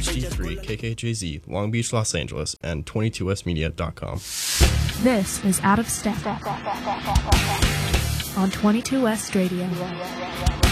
HD3 KKJZ, Long Beach, Los Angeles, and 22westmedia.com. This is Out of Step on 22 West Radio.